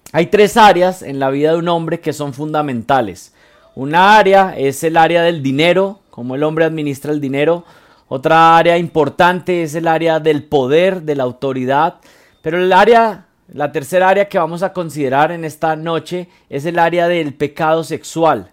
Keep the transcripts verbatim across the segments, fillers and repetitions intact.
Hay tres áreas en la vida de un hombre que son fundamentales. Una área es el área del dinero, cómo el hombre administra el dinero. Otra área importante es el área del poder, de la autoridad. Pero el área, la tercera área que vamos a considerar en esta noche es el área del pecado sexual.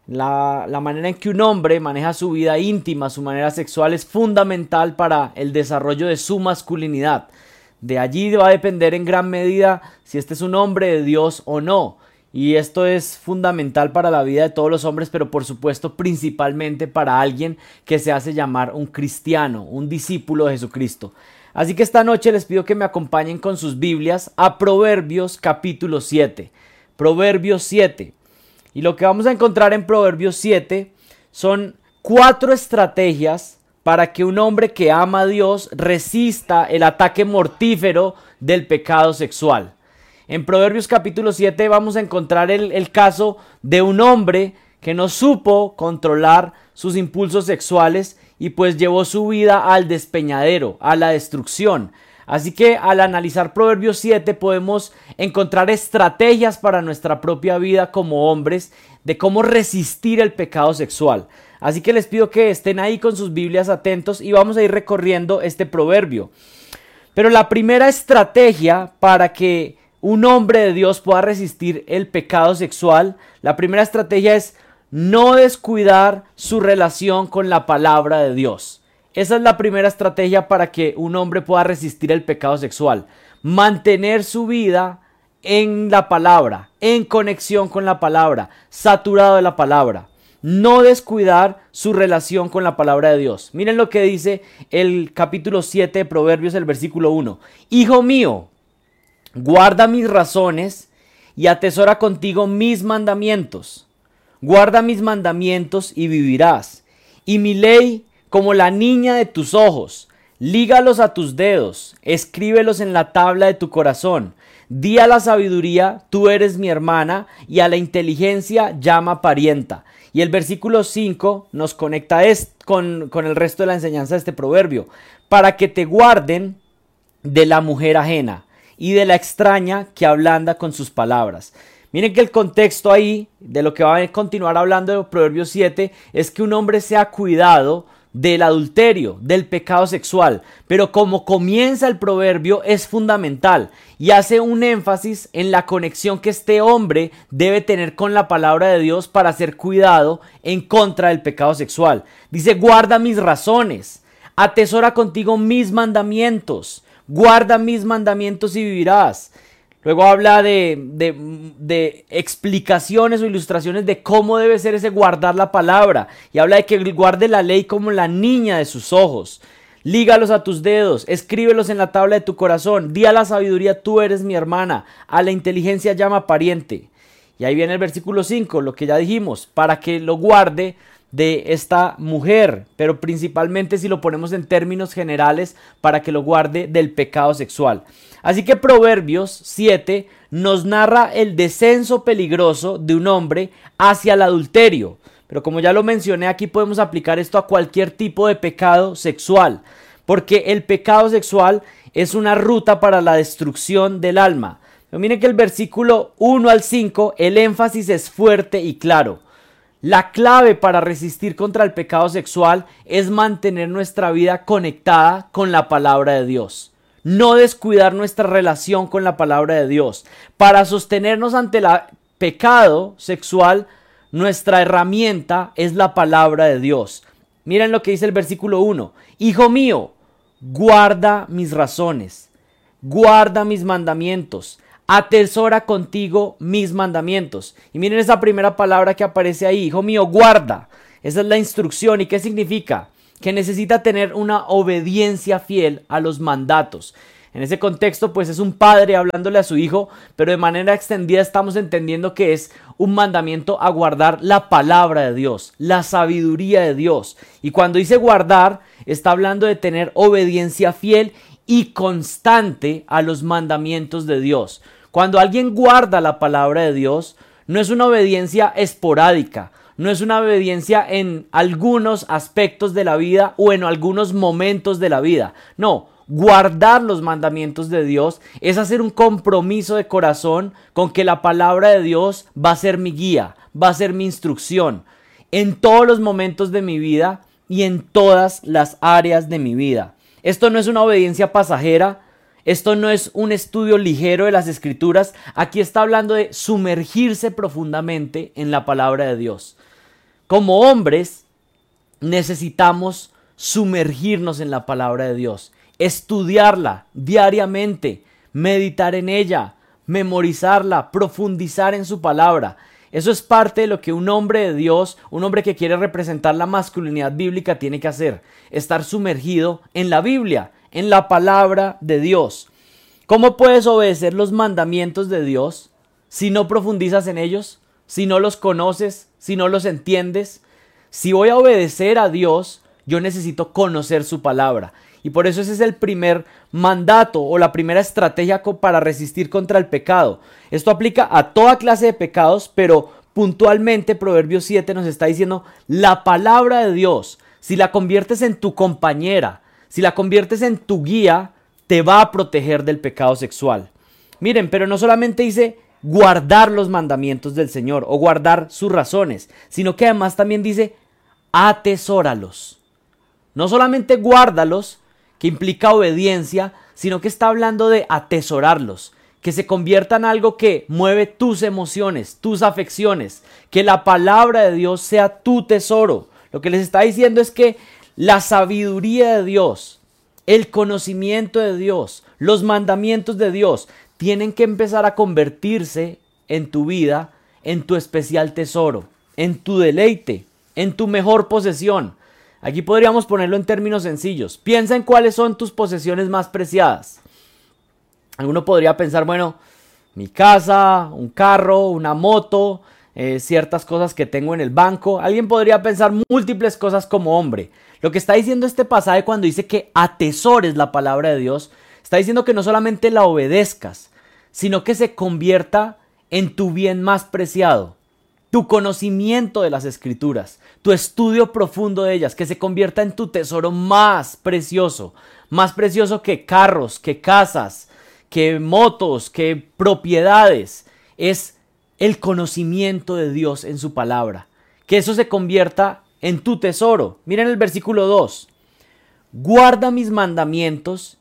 La, la manera en que un hombre maneja su vida íntima, su manera sexual, es fundamental para el desarrollo de su masculinidad. De allí va a depender en gran medida si este es un hombre de Dios o no. Y esto es fundamental para la vida de todos los hombres, pero por supuesto principalmente para alguien que se hace llamar un cristiano, un discípulo de Jesucristo. Así que esta noche les pido que me acompañen con sus Biblias a Proverbios capítulo siete. Proverbios siete. Y lo que vamos a encontrar en Proverbios siete son cuatro estrategias para que un hombre que ama a Dios resista el ataque mortífero del pecado sexual. En Proverbios capítulo siete vamos a encontrar el, el caso de un hombre que no supo controlar sus impulsos sexuales y pues llevó su vida al despeñadero, a la destrucción. Así que al analizar Proverbios siete podemos encontrar estrategias para nuestra propia vida como hombres de cómo resistir el pecado sexual. Así que les pido que estén ahí con sus Biblias atentos y vamos a ir recorriendo este proverbio. Pero la primera estrategia para que un hombre de Dios pueda resistir el pecado sexual, la primera estrategia es no descuidar su relación con la palabra de Dios. Esa es la primera estrategia para que un hombre pueda resistir el pecado sexual. Mantener su vida en la palabra, en conexión con la palabra, saturado de la palabra. No descuidar su relación con la palabra de Dios. Miren lo que dice el capítulo siete de Proverbios, el versículo uno. Hijo mío, guarda mis razones y atesora contigo mis mandamientos. Guarda mis mandamientos y vivirás. Y mi ley como la niña de tus ojos. Lígalos a tus dedos, escríbelos en la tabla de tu corazón. Di a la sabiduría, tú eres mi hermana, y a la inteligencia llama parienta. Y el versículo cinco nos conecta con, con el resto de la enseñanza de este proverbio. Para que te guarden de la mujer ajena y de la extraña que ablanda con sus palabras. Miren que el contexto ahí de lo que va a continuar hablando de Proverbios siete es que un hombre sea cuidado del adulterio, del pecado sexual. Pero como comienza el proverbio es fundamental y hace un énfasis en la conexión que este hombre debe tener con la palabra de Dios para ser cuidado en contra del pecado sexual. Dice, guarda mis razones, atesora contigo mis mandamientos, guarda mis mandamientos y vivirás. Luego habla de, de, de explicaciones o ilustraciones de cómo debe ser ese guardar la palabra. Y habla de que guarde la ley como la niña de sus ojos. Lígalos a tus dedos, escríbelos en la tabla de tu corazón. Di a la sabiduría, tú eres mi hermana. A la inteligencia llama pariente. Y ahí viene el versículo cinco, lo que ya dijimos, para que lo guarde de esta mujer, pero principalmente si lo ponemos en términos generales, para que lo guarde del pecado sexual. Así que Proverbios siete nos narra el descenso peligroso de un hombre hacia el adulterio. Pero como ya lo mencioné, aquí podemos aplicar esto a cualquier tipo de pecado sexual, porque el pecado sexual es una ruta para la destrucción del alma. Pero miren que el versículo uno al cinco, el énfasis es fuerte y claro. La clave para resistir contra el pecado sexual es mantener nuestra vida conectada con la palabra de Dios. No descuidar nuestra relación con la palabra de Dios. Para sostenernos ante el pecado sexual, nuestra herramienta es la palabra de Dios. Miren lo que dice el versículo uno. Hijo mío, guarda mis razones, guarda mis mandamientos. Atesora contigo mis mandamientos. Y miren esa primera palabra que aparece ahí. Hijo mío, guarda. Esa es la instrucción. ¿Y qué significa? Que necesita tener una obediencia fiel a los mandatos. En ese contexto, pues es un padre hablándole a su hijo, pero de manera extendida estamos entendiendo que es un mandamiento a guardar la palabra de Dios, la sabiduría de Dios. Y cuando dice guardar, está hablando de tener obediencia fiel y constante a los mandamientos de Dios. Cuando alguien guarda la palabra de Dios, no es una obediencia esporádica, no es una obediencia en algunos aspectos de la vida o en algunos momentos de la vida. No, Guardar los mandamientos de Dios es hacer un compromiso de corazón con que la palabra de Dios va a ser mi guía, va a ser mi instrucción en todos los momentos de mi vida y en todas las áreas de mi vida. Esto no es una obediencia pasajera, esto no es un estudio ligero de las Escrituras. Aquí está hablando de sumergirse profundamente en la palabra de Dios. Como hombres necesitamos sumergirnos en la palabra de Dios, estudiarla diariamente, meditar en ella, memorizarla, profundizar en su palabra. Eso es parte de lo que un hombre de Dios, un hombre que quiere representar la masculinidad bíblica tiene que hacer, estar sumergido en la Biblia, en la palabra de Dios. ¿Cómo puedes obedecer los mandamientos de Dios si no profundizas en ellos, si no los conoces, si no los entiendes? Si voy a obedecer a Dios, yo necesito conocer su palabra. Y por eso ese es el primer mandato o la primera estrategia para resistir contra el pecado. Esto aplica a toda clase de pecados, pero puntualmente Proverbios siete nos está diciendo la palabra de Dios. Si la conviertes en tu compañera, si la conviertes en tu guía, te va a proteger del pecado sexual. Miren, pero no solamente dice guardar los mandamientos del Señor o guardar sus razones, sino que además también dice atesóralos. No solamente guárdalos, que implica obediencia, sino que está hablando de atesorarlos, que se conviertan en algo que mueve tus emociones, tus afecciones, que la palabra de Dios sea tu tesoro. Lo que les está diciendo es que la sabiduría de Dios, el conocimiento de Dios, los mandamientos de Dios, tienen que empezar a convertirse en tu vida, en tu especial tesoro, en tu deleite, en tu mejor posesión. Aquí podríamos ponerlo en términos sencillos. Piensa en cuáles son tus posesiones más preciadas. Alguno podría pensar, bueno, mi casa, un carro, una moto, eh, ciertas cosas que tengo en el banco. Alguien podría pensar múltiples cosas como hombre. Lo que está diciendo este pasaje cuando dice que atesores la palabra de Dios, está diciendo que no solamente la obedezcas, sino que se convierta en tu bien más preciado. Tu conocimiento de las Escrituras, tu estudio profundo de ellas, que se convierta en tu tesoro más precioso, más precioso que carros, que casas, que motos, que propiedades, es el conocimiento de Dios en su palabra, que eso se convierta en tu tesoro. Miren el versículo dos, guarda mis mandamientos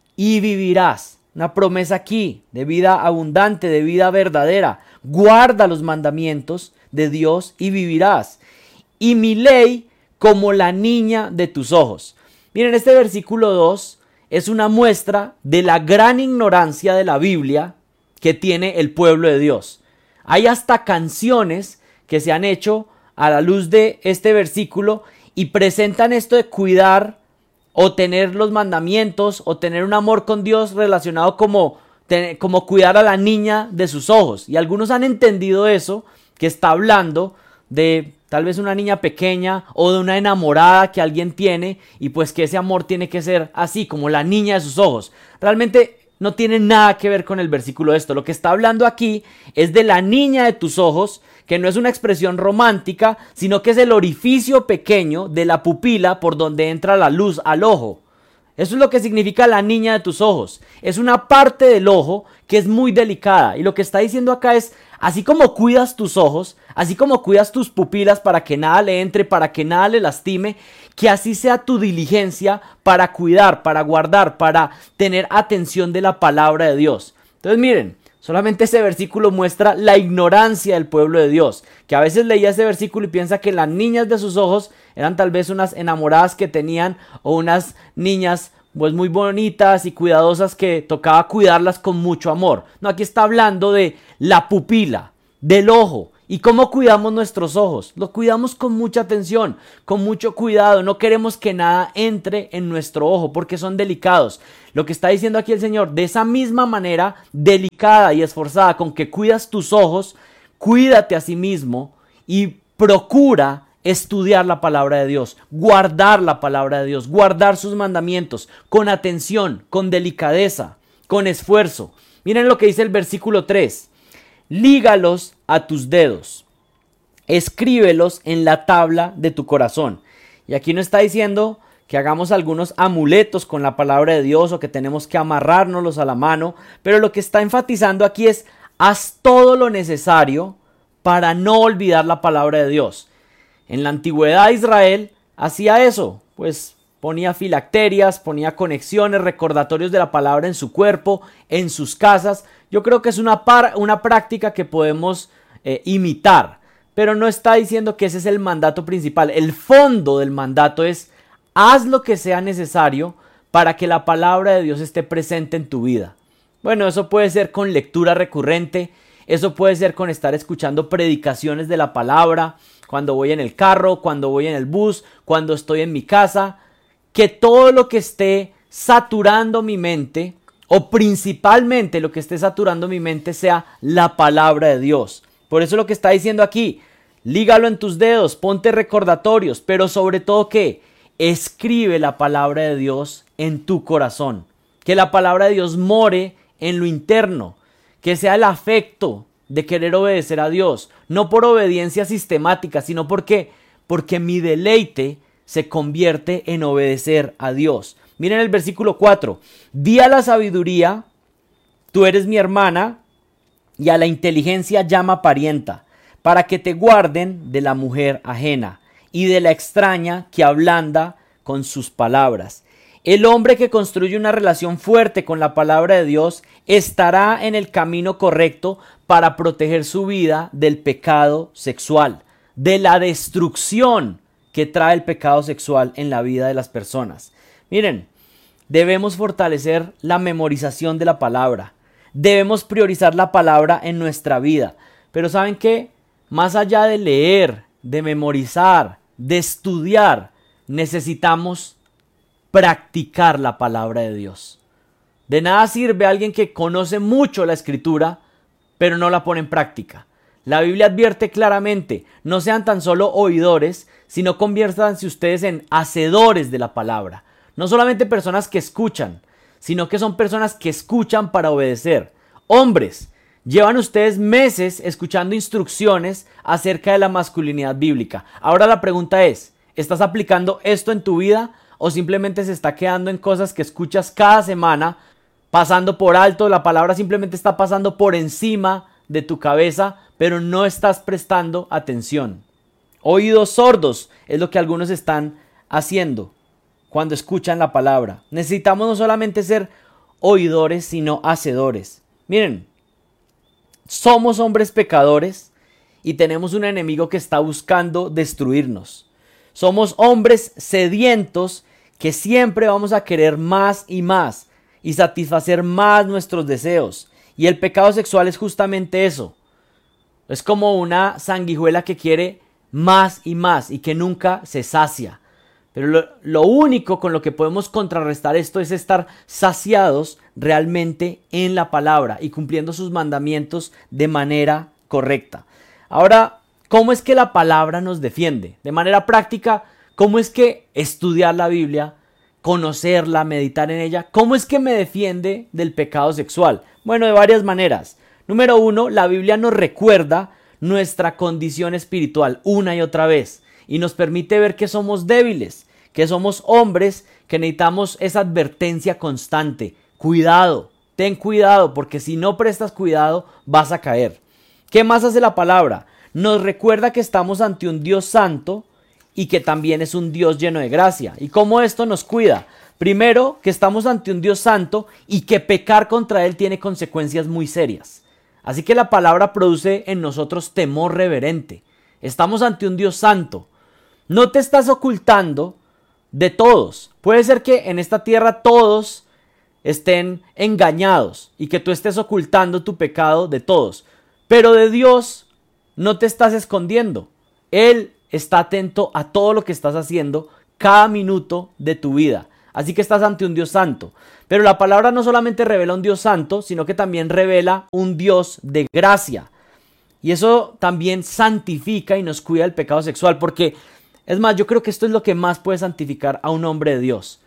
y vivirás. Una promesa aquí de vida abundante, de vida verdadera. Guarda los mandamientos de Dios y vivirás. Y mi ley como la niña de tus ojos. Miren, este versículo dos es una muestra de la gran ignorancia de la Biblia que tiene el pueblo de Dios. Hay hasta canciones que se han hecho a la luz de este versículo y presentan esto de cuidar o tener los mandamientos o tener un amor con Dios relacionado como, como cuidar a la niña de sus ojos. Y algunos han entendido eso, que está hablando de tal vez una niña pequeña o de una enamorada que alguien tiene y pues que ese amor tiene que ser así como la niña de sus ojos. Realmente no tiene nada que ver con el versículo de esto. Lo que está hablando aquí es de la niña de tus ojos, que no es una expresión romántica, sino que es el orificio pequeño de la pupila por donde entra la luz al ojo. Eso es lo que significa la niña de tus ojos. Es una parte del ojo que es muy delicada. Y lo que está diciendo acá es, así como cuidas tus ojos, así como cuidas tus pupilas para que nada le entre, para que nada le lastime, que así sea tu diligencia para cuidar, para guardar, para tener atención de la palabra de Dios. Entonces miren, solamente ese versículo muestra la ignorancia del pueblo de Dios, que a veces leía ese versículo y piensa que las niñas de sus ojos eran tal vez unas enamoradas que tenían o unas niñas pues muy bonitas y cuidadosas que tocaba cuidarlas con mucho amor. No, aquí está hablando de la pupila, del ojo. ¿Y cómo cuidamos nuestros ojos? Los cuidamos con mucha atención, con mucho cuidado. No queremos que nada entre en nuestro ojo porque son delicados. Lo que está diciendo aquí el Señor, de esa misma manera delicada y esforzada con que cuidas tus ojos, cuídate a sí mismo y procura estudiar la palabra de Dios, guardar la palabra de Dios, guardar sus mandamientos con atención, con delicadeza, con esfuerzo. Miren lo que dice el versículo tres. Lígalos a tus dedos, escríbelos en la tabla de tu corazón. Y aquí no está diciendo que hagamos algunos amuletos con la palabra de Dios o que tenemos que amarrárnoslos a la mano, pero lo que está enfatizando aquí es: haz todo lo necesario para no olvidar la palabra de Dios. En la antigüedad Israel hacía eso, pues ponía filacterias, ponía conexiones, recordatorios de la palabra en su cuerpo, en sus casas. Yo creo que es una, par, una práctica que podemos eh, imitar, pero no está diciendo que ese es el mandato principal. El fondo del mandato es: haz lo que sea necesario para que la palabra de Dios esté presente en tu vida. Bueno, eso puede ser con lectura recurrente, eso puede ser con estar escuchando predicaciones de la palabra, cuando voy en el carro, cuando voy en el bus, cuando estoy en mi casa. Que todo lo que esté saturando mi mente, o principalmente lo que esté saturando mi mente, sea la palabra de Dios. Por eso lo que está diciendo aquí: lígalo en tus dedos, ponte recordatorios, pero sobre todo que escribe la palabra de Dios en tu corazón. Que la palabra de Dios more en lo interno, que sea el afecto de querer obedecer a Dios, no por obediencia sistemática, sino porque, porque mi deleite se convierte en obedecer a Dios. Miren el versículo cuatro. Di a la sabiduría, tú eres mi hermana, y a la inteligencia llama parienta, para que te guarden de la mujer ajena y de la extraña que ablanda con sus palabras. El hombre que construye una relación fuerte con la palabra de Dios estará en el camino correcto para proteger su vida del pecado sexual, de la destrucción que trae el pecado sexual en la vida de las personas. Miren, debemos fortalecer la memorización de la palabra. Debemos priorizar la palabra en nuestra vida. Pero ¿saben qué? Más allá de leer, de memorizar, de estudiar, necesitamos practicar la palabra de Dios. De nada sirve alguien que conoce mucho la Escritura, pero no la pone en práctica. La Biblia advierte claramente: no sean tan solo oidores, sino conviértanse ustedes en hacedores de la palabra. No solamente personas que escuchan, sino que son personas que escuchan para obedecer. Hombres, llevan ustedes meses escuchando instrucciones acerca de la masculinidad bíblica. Ahora la pregunta es: ¿estás aplicando esto en tu vida o simplemente se está quedando en cosas que escuchas cada semana, pasando por alto? La palabra simplemente está pasando por encima de tu cabeza, pero no estás prestando atención. Oídos sordos es lo que algunos están haciendo cuando escuchan la palabra. Necesitamos no solamente ser oidores, sino hacedores. Miren, somos hombres pecadores y tenemos un enemigo que está buscando destruirnos. Somos hombres sedientos que siempre vamos a querer más y más y satisfacer más nuestros deseos. Y el pecado sexual es justamente eso. Es como una sanguijuela que quiere más y más y que nunca se sacia. Pero lo, lo único con lo que podemos contrarrestar esto es estar saciados realmente en la palabra y cumpliendo sus mandamientos de manera correcta. Ahora, ¿cómo es que la palabra nos defiende? De manera práctica, ¿cómo es que estudiar la Biblia, conocerla, meditar en ella, cómo es que me defiende del pecado sexual? Bueno, de varias maneras. Número uno, la Biblia nos recuerda nuestra condición espiritual una y otra vez y nos permite ver que somos débiles, que somos hombres que necesitamos esa advertencia constante. Cuidado, ten cuidado, porque si no prestas cuidado vas a caer. ¿Qué más hace la palabra? Nos recuerda que estamos ante un Dios santo y que también es un Dios lleno de gracia. ¿Y cómo esto nos cuida? Primero, que estamos ante un Dios santo y que pecar contra Él tiene consecuencias muy serias. Así que la palabra produce en nosotros temor reverente. Estamos ante un Dios santo. No te estás ocultando de todos. Puede ser que en esta tierra todos estén engañados y que tú estés ocultando tu pecado de todos. Pero de Dios no te estás escondiendo. Él está atento a todo lo que estás haciendo cada minuto de tu vida. Así que estás ante un Dios santo. Pero la palabra no solamente revela un Dios santo, sino que también revela un Dios de gracia. Y eso también santifica y nos cuida del pecado sexual. Porque, es más, yo creo que esto es lo que más puede santificar a un hombre de Dios.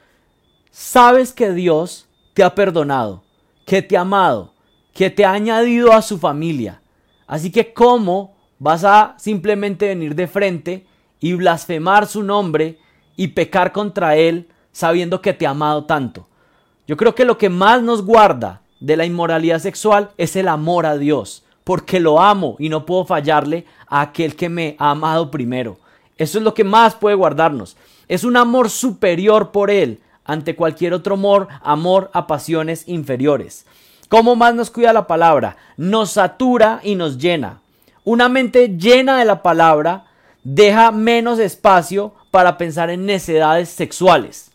Sabes que Dios te ha perdonado, que te ha amado, que te ha añadido a su familia. Así que, ¿cómo vas a simplemente venir de frente y blasfemar su nombre y pecar contra Él sabiendo que te ha amado tanto. Yo creo que lo que más nos guarda de la inmoralidad sexual es el amor a Dios, porque lo amo y no puedo fallarle a aquel que me ha amado primero. Eso es lo que más puede guardarnos. Es un amor superior por Él ante cualquier otro amor, amor a pasiones inferiores. ¿Cómo más nos cuida la palabra? Nos satura y nos llena. Una mente llena de la palabra deja menos espacio para pensar en necedades sexuales.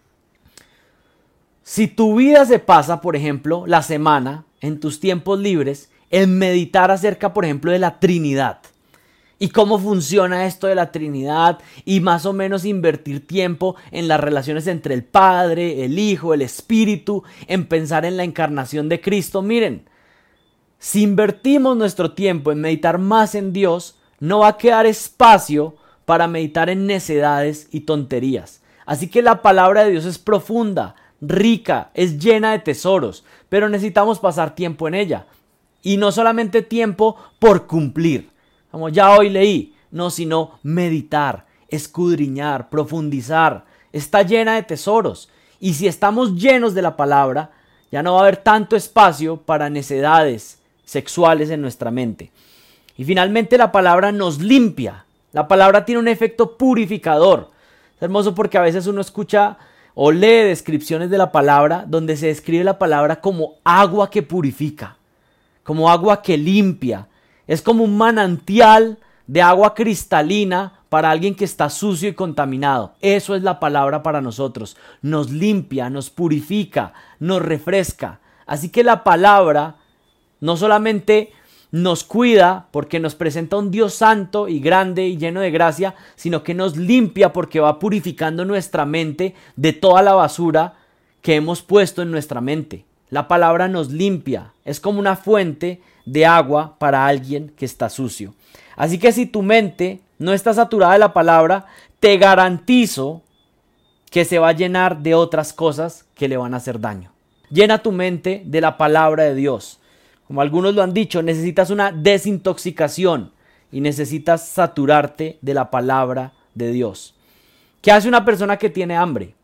Si tu vida se pasa, por ejemplo, la semana, en tus tiempos libres, en meditar acerca, por ejemplo, de la Trinidad y cómo funciona esto de la Trinidad y más o menos invertir tiempo en las relaciones entre el Padre, el Hijo, el Espíritu, en pensar en la encarnación de Cristo. Miren, si invertimos nuestro tiempo en meditar más en Dios, no va a quedar espacio para meditar en necedades y tonterías. Así que la palabra de Dios es profunda, rica, es llena de tesoros, pero necesitamos pasar tiempo en ella. Y no solamente tiempo por cumplir, como ya hoy leí, no, sino meditar, escudriñar, profundizar. Está llena de tesoros. Y si estamos llenos de la palabra, ya no va a haber tanto espacio para necedades sexuales en nuestra mente. Y finalmente la palabra nos limpia. La palabra tiene un efecto purificador. Es hermoso porque a veces uno escucha o lee descripciones de la palabra donde se describe la palabra como agua que purifica, como agua que limpia. Es como un manantial de agua cristalina para alguien que está sucio y contaminado. Eso es la palabra para nosotros. Nos limpia, nos purifica, nos refresca. Así que la palabra no solamente nos cuida porque nos presenta un Dios santo y grande y lleno de gracia, sino que nos limpia porque va purificando nuestra mente de toda la basura que hemos puesto en nuestra mente. La palabra nos limpia, es como una fuente de agua para alguien que está sucio. Así que si tu mente no está saturada de la palabra, te garantizo que se va a llenar de otras cosas que le van a hacer daño. Llena tu mente de la palabra de Dios. Como algunos lo han dicho, necesitas una desintoxicación y necesitas saturarte de la palabra de Dios. ¿Qué hace una persona que tiene hambre?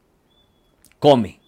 Come.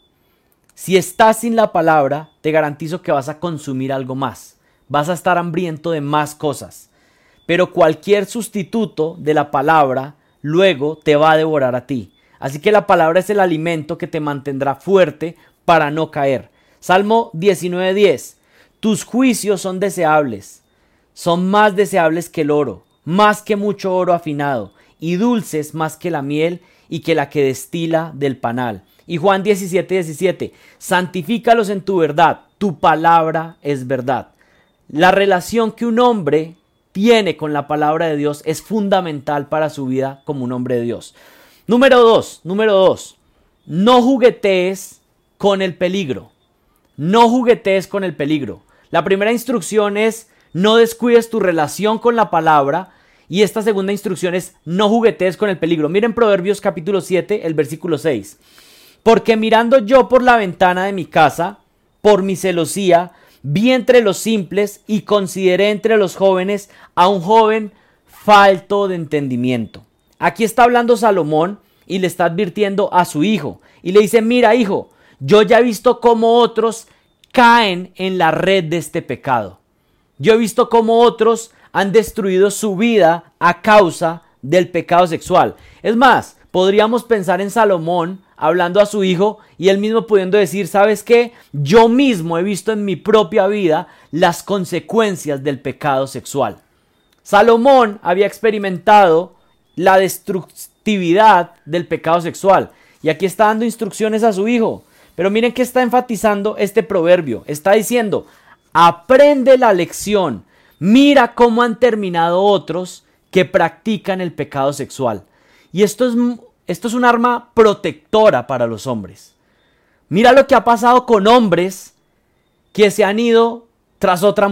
Si estás sin la palabra, te garantizo que vas a consumir algo más. Vas a estar hambriento de más cosas. Pero cualquier sustituto de la palabra luego te va a devorar a ti. Así que la palabra es el alimento que te mantendrá fuerte para no caer. Salmo diecinueve diez. Tus juicios son deseables, son más deseables que el oro, más que mucho oro afinado, y dulces más que la miel y que la que destila del panal. Y Juan diecisiete diecisiete, santifícalos en tu verdad, tu palabra es verdad. La relación que un hombre tiene con la palabra de Dios es fundamental para su vida como un hombre de Dios. Número dos, número dos, no juguetees con el peligro, no juguetees con el peligro. La primera instrucción es no descuides tu relación con la palabra y esta segunda instrucción es no juguetees con el peligro. Miren Proverbios capítulo siete, el versículo seis. Porque mirando yo por la ventana de mi casa, por mi celosía, vi entre los simples y consideré entre los jóvenes a un joven falto de entendimiento. Aquí está hablando Salomón y le está advirtiendo a su hijo y le dice, mira hijo, yo ya he visto cómo otros caen en la red de este pecado. Yo he visto cómo otros han destruido su vida a causa del pecado sexual. Es más, podríamos pensar en Salomón hablando a su hijo y él mismo pudiendo decir, ¿sabes qué? Yo mismo he visto en mi propia vida las consecuencias del pecado sexual. Salomón había experimentado la destructividad del pecado sexual y aquí está dando instrucciones a su hijo. Pero miren que está enfatizando este proverbio. Está diciendo, aprende la lección. Mira cómo han terminado otros que practican el pecado sexual. Y esto es, esto es un arma protectora para los hombres. Mira lo que ha pasado con hombres que se han ido tras otra